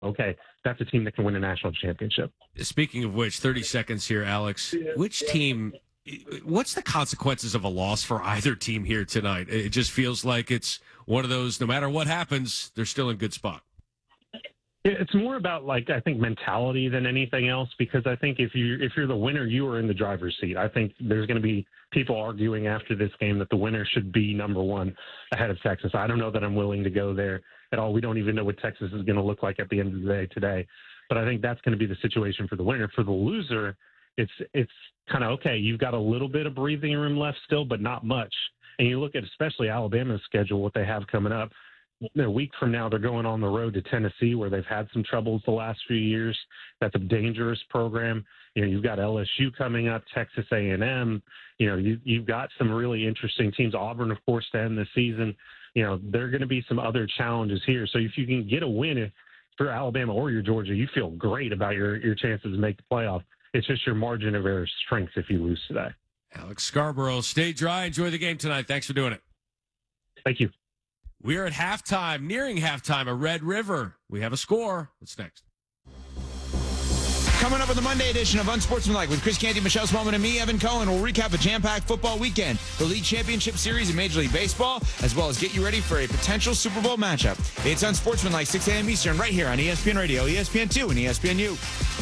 okay, that's a team that can win a national championship. Speaking of which, 30 seconds here, Alex. Which team, what's the consequences of a loss for either team here tonight? It just feels like it's one of those, no matter what happens, they're still in good spot. It's more about, I think mentality than anything else, because I think if you're the winner, you are in the driver's seat. I think there's going to be people arguing after this game that the winner should be number one ahead of Texas. I don't know that I'm willing to go there at all. We don't even know what Texas is going to look like at the end of the day today. But I think that's going to be the situation for the winner. For the loser, it's kind of, okay, you've got a little bit of breathing room left still, but not much. And you look at especially Alabama's schedule, what they have coming up. A week from now, they're going on the road to Tennessee, where they've had some troubles the last few years. That's a dangerous program. You've got LSU coming up, Texas A&M. You've got some really interesting teams. Auburn, of course, to end the season. There are going to be some other challenges here. So if you can get a win for Alabama or your Georgia, you feel great about your chances to make the playoff. It's just your margin of error strengths if you lose today. Alex Scarborough, stay dry. Enjoy the game tonight. Thanks for doing it. Thank you. We are at halftime, nearing halftime at Red River. We have a score. What's next? Coming up on the Monday edition of Unsportsmanlike with Chris Canty, Michelle Smallman, and me, Evan Cohen, we'll recap a jam-packed football weekend, the League Championship Series in Major League Baseball, as well as get you ready for a potential Super Bowl matchup. It's Unsportsmanlike, 6 a.m. Eastern, right here on ESPN Radio, ESPN2, and ESPNU.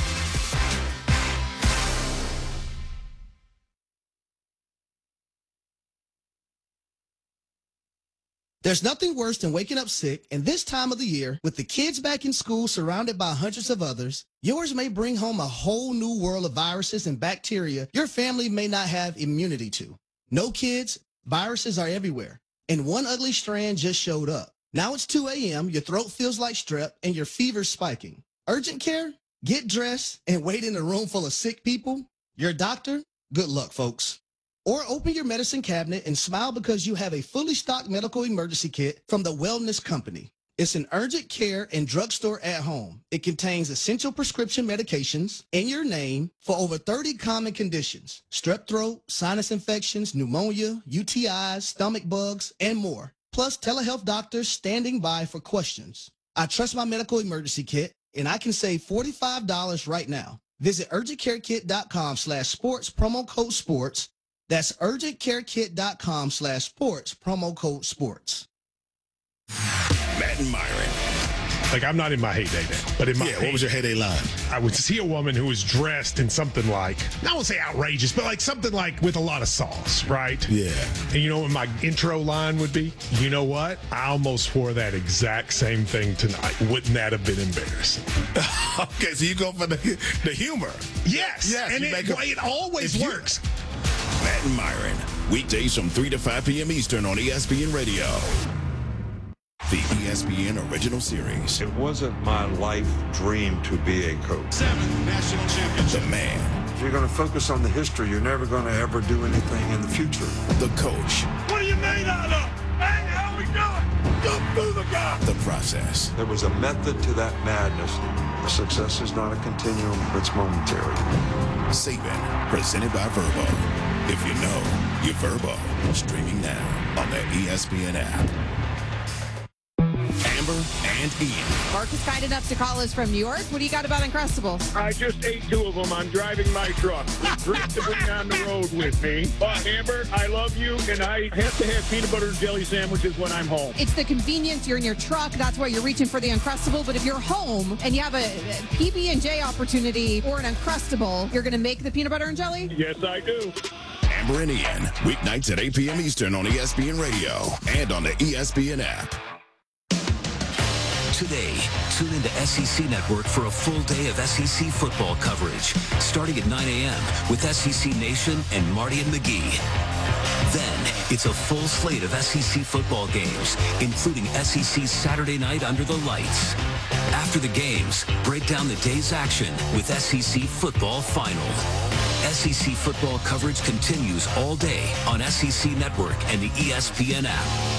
There's nothing worse than waking up sick, and this time of the year, with the kids back in school surrounded by hundreds of others, yours may bring home a whole new world of viruses and bacteria your family may not have immunity to. No kids, viruses are everywhere, and one ugly strand just showed up. Now it's 2 a.m., your throat feels like strep, and your fever's spiking. Urgent care? Get dressed and wait in a room full of sick people? Your doctor? Good luck, folks. Or open your medicine cabinet and smile because you have a fully stocked medical emergency kit from the Wellness Company. It's an urgent care and drugstore at home. It contains essential prescription medications in your name for over 30 common conditions: strep throat, sinus infections, pneumonia, UTIs, stomach bugs, and more. Plus telehealth doctors standing by for questions. I trust my medical emergency kit, and I can save $45 right now. Visit urgentcarekit.com/sports, promo code sports. That's urgentcarekit.com/sports, promo code sports. Matt and Myron. I'm not in my heyday now, but in my what was your heyday line? I would see a woman who was dressed in something I won't say outrageous, but something with a lot of sauce, right? Yeah. And you know what my intro line would be? You know what? I almost wore that exact same thing tonight. Wouldn't that have been embarrassing? Okay, so you go for the humor. Yes. And it always works. Matt and Myron, weekdays from 3 to 5 p.m. Eastern on ESPN Radio. The ESPN original series. It wasn't my life dream to be a coach. 7 national championships. The man. If you're going to focus on the history, you're never going to ever do anything in the future. The coach. What are you made out of? Hey, how we doing? Come through the guy. The process. There was a method to that madness. Success is not a continuum, it's momentary. Saban, presented by Verbo. If you know, you're Verbo. Streaming now on the ESPN app. Amber and Ian. Mark is kind enough to call us from New York. What do you got about Uncrustables? I just ate 2 of them. I'm driving my truck. Great to bring on the road with me. But Amber, I love you, and I have to have peanut butter and jelly sandwiches when I'm home. It's the convenience. You're in your truck. That's why you're reaching for the Uncrustable. But if you're home and you have a PB&J opportunity or an Uncrustable, you're going to make the peanut butter and jelly? Yes, I do. Amber and Ian, weeknights at 8 p.m. Eastern on ESPN Radio and on the ESPN app. Today, tune into SEC Network for a full day of SEC football coverage, starting at 9 a.m. with SEC Nation and Marty and McGee. Then, it's a full slate of SEC football games, including SEC's Saturday night Under the Lights. After the games, break down the day's action with SEC Football Final. SEC football coverage continues all day on SEC Network and the ESPN app.